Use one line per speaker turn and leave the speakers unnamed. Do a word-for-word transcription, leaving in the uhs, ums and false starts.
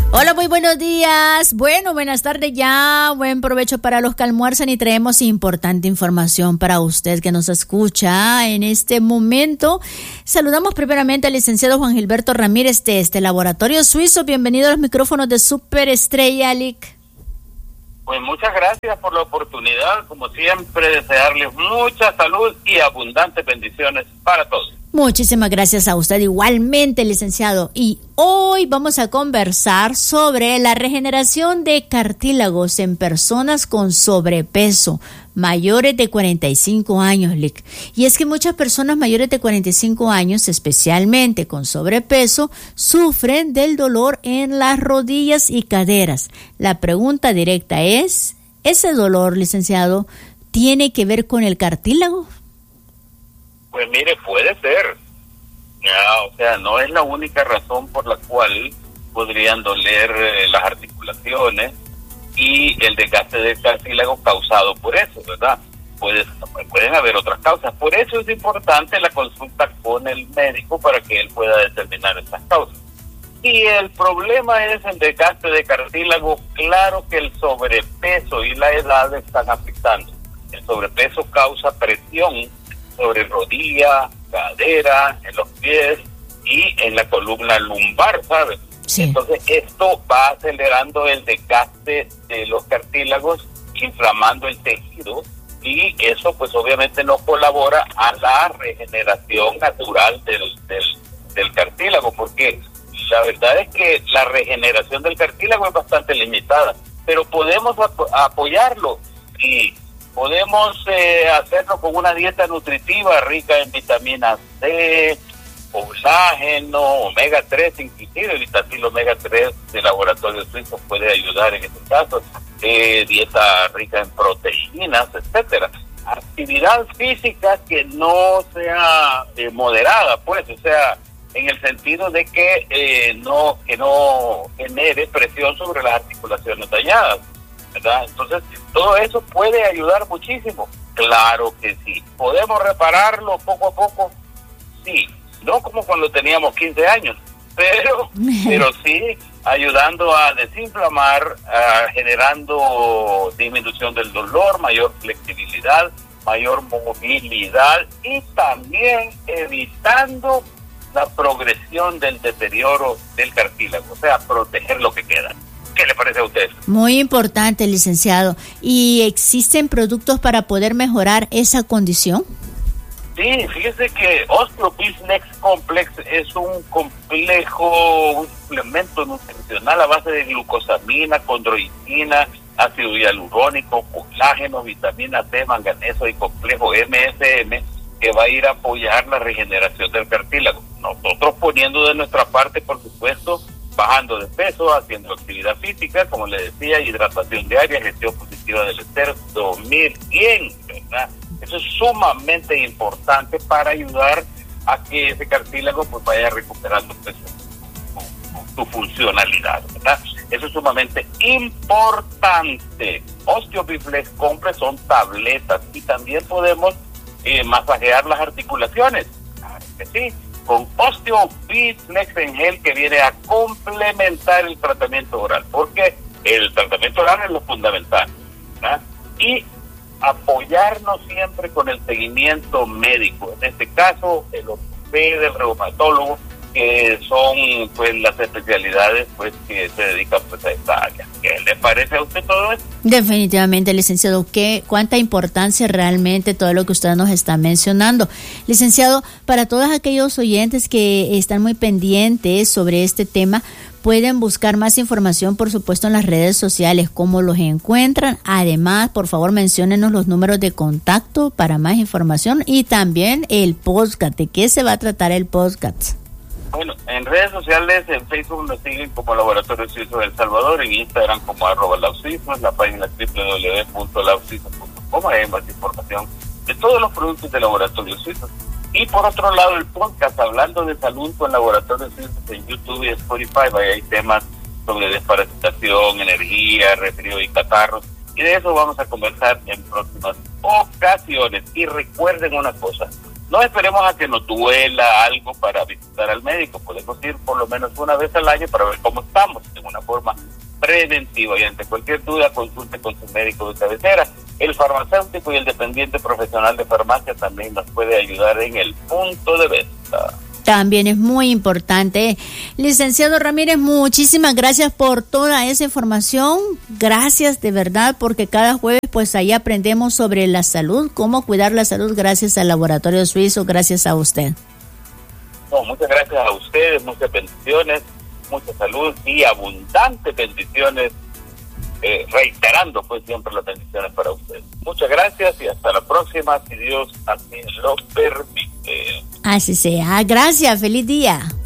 Hola, muy buenos días. Bueno, buenas tardes ya. Buen provecho para los que almuerzan y traemos importante información para usted que nos escucha en este momento. Saludamos primeramente al licenciado Juan Gilberto Ramírez de este laboratorio suizo. Bienvenido a los micrófonos de Superestrella, Lic.
Pues muchas gracias por la oportunidad. Como siempre, desearles mucha salud y abundantes bendiciones para todos.
Muchísimas gracias a usted igualmente, licenciado. Y hoy vamos a conversar sobre la regeneración de cartílagos en personas con sobrepeso, mayores de cuarenta y cinco años, Lic. Y es que muchas personas mayores de cuarenta y cinco años, especialmente con sobrepeso, sufren del dolor en las rodillas y caderas. La pregunta directa es, ¿ese dolor, licenciado, tiene que ver con el cartílago?
Pues mire, puede ser. Ya, o sea, no es la única razón por la cual podrían doler eh, las articulaciones y el desgaste del cartílago causado por eso, ¿verdad? Puede, pueden haber otras causas. Por eso es importante la consulta con el médico para que él pueda determinar estas causas. Si el problema es el desgaste de cartílago, claro que el sobrepeso y la edad están afectando. El sobrepeso causa presión sobre rodilla, cadera, en los pies y en la columna lumbar, ¿sabes? Sí. Entonces esto va acelerando el desgaste de los cartílagos, inflamando el tejido, y eso pues obviamente no colabora a la regeneración natural del, del, del cartílago, porque la verdad es que la regeneración del cartílago es bastante limitada, pero podemos ap- apoyarlo y podemos eh, hacerlo con una dieta nutritiva rica en vitamina C, colágeno, omega tres, inclusive el vitacil omega tres de laboratorio suizo puede ayudar en este caso, eh, dieta rica en proteínas, etcétera. Actividad física que no sea eh, moderada, pues, o sea, en el sentido de que eh, no que no genere presión sobre las articulaciones dañadas, ¿verdad? Entonces, todo eso puede ayudar muchísimo. Claro que sí. ¿Podemos repararlo poco a poco? Sí. No como cuando teníamos quince años, pero, pero sí ayudando a desinflamar, a generando disminución del dolor, mayor flexibilidad, mayor movilidad y también evitando la progresión del deterioro del cartílago, o sea, proteger lo que queda. ¿Qué le parece a usted?
Muy importante, licenciado. ¿Y existen productos para poder mejorar esa condición?
Sí, fíjese que Osteobiflex Complex es un complejo, un suplemento nutricional a base de glucosamina, condroitina, ácido hialurónico, colágeno, vitamina C, manganeso y complejo M S M, que va a ir a apoyar la regeneración del cartílago. Nosotros poniendo de nuestra parte, por supuesto, bajando de peso, haciendo actividad física, como le decía, hidratación diaria, gestión positiva del estrés, dormir bien, ¿verdad? Eso es sumamente importante para ayudar a que ese cartílago pues vaya recuperando pues, su, su funcionalidad, ¿verdad? Eso es sumamente importante. Osteobiflex Complex son tabletas y también podemos eh, masajear las articulaciones. Claro que sí. Con Osteobiflex en gel, que viene a complementar el tratamiento oral, porque el tratamiento oral es lo fundamental, ¿verdad? Y apoyarnos siempre con el seguimiento médico, en este caso el ortopeda, el reumatólogo, que son pues las especialidades pues que se dedican pues a esta área. ¿Qué le parece a usted todo esto?
Definitivamente, licenciado, ¿qué, cuánta importancia realmente todo lo que usted nos está mencionando. Licenciado, para todos aquellos oyentes que están muy pendientes sobre este tema, pueden buscar más información, por supuesto, en las redes sociales. ¿Cómo los encuentran? Además, por favor, menciónenos los números de contacto para más información y también el podcast. ¿De qué se va a tratar el podcast?
Bueno, en redes sociales, en Facebook nos siguen como Laboratorio Suizo de El Salvador, en Instagram como arroba lausuizo, en la página doble u doble u doble u punto lausuizo punto com hay más información de todos los productos de Laboratorio Suizo. Y por otro lado, el podcast Hablando de Salud con Laboratorio Suizo en YouTube y Spotify, ahí hay temas sobre desparasitación, energía, resfrío y catarros, y de eso vamos a conversar en próximas ocasiones. Y recuerden una cosa, no esperemos a que nos duela algo para visitar al médico. Podemos ir por lo menos una vez al año para ver cómo estamos, de una forma preventiva, y ante cualquier duda consulte con su médico de cabecera. El farmacéutico y el dependiente profesional de farmacia también nos puede ayudar en el punto de venta.
También es muy importante. Licenciado Ramírez, muchísimas gracias por toda esa información. Gracias de verdad, porque cada jueves pues ahí aprendemos sobre la salud, cómo cuidar la salud gracias al Laboratorio Suizo, gracias a usted.
No, muchas gracias a ustedes, muchas bendiciones, mucha salud y abundantes bendiciones, eh, reiterando pues siempre las bendiciones para ustedes. Muchas gracias y hasta la próxima, si Dios así lo permite.
Así sea. Gracias. Feliz día.